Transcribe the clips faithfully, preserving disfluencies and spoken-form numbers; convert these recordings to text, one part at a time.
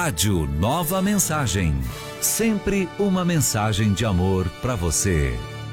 Rádio Nova Mensagem. Sempre uma mensagem de amor para você.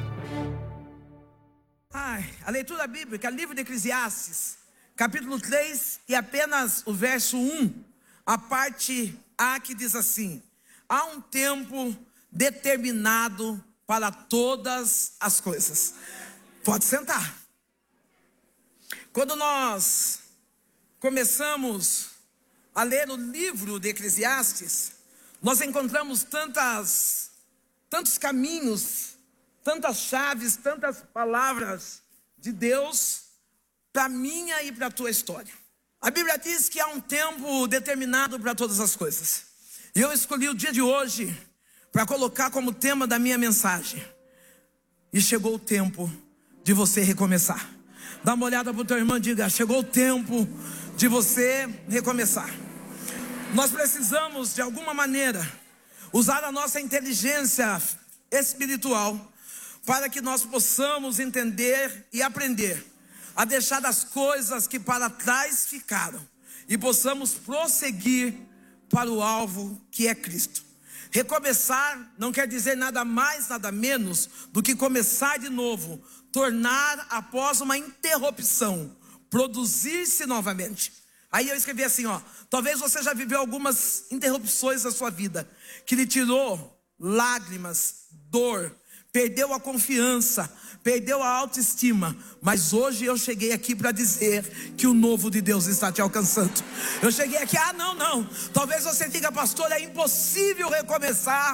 Ai, a leitura bíblica, livro de Eclesiastes, capítulo três e apenas o verso um, a parte A que diz assim: há um tempo determinado para todas as coisas. Pode sentar. Quando nós começamos a ler o livro de Eclesiastes, nós encontramos tantas, tantos caminhos, tantas chaves, tantas palavras de Deus para a minha e para a tua história. A Bíblia diz que há um tempo determinado para todas as coisas. E eu escolhi o dia de hoje para colocar como tema da minha mensagem: e chegou o tempo de você recomeçar. Dá uma olhada para o teu irmão e diga: chegou o tempo de você recomeçar. Nós precisamos de alguma maneira usar a nossa inteligência espiritual para que nós possamos entender e aprender a deixar as coisas que para trás ficaram e possamos prosseguir para o alvo que é Cristo. Recomeçar não quer dizer nada mais, nada menos do que começar de novo, tornar após uma interrupção, produzir-se novamente. Aí eu escrevi assim, ó: talvez você já viveu algumas interrupções da sua vida que lhe tirou lágrimas, dor, perdeu a confiança, perdeu a autoestima, mas hoje eu cheguei aqui para dizer que o novo de Deus está te alcançando. Eu cheguei aqui, ah não, não, talvez você diga: pastor, é impossível recomeçar